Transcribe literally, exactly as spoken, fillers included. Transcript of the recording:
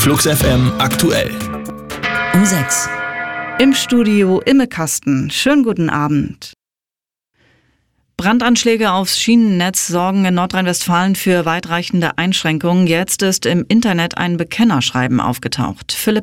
Flux F M aktuell. Um sechs. Im Studio Imme Kasten. Schönen guten Abend. Brandanschläge aufs Schienennetz sorgen in Nordrhein-Westfalen für weitreichende Einschränkungen. Jetzt ist im Internet ein Bekennerschreiben aufgetaucht. Philipp